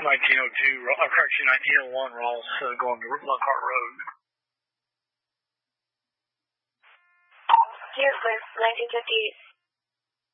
1901 Ross, going to Lockhart Road. Here for 1958.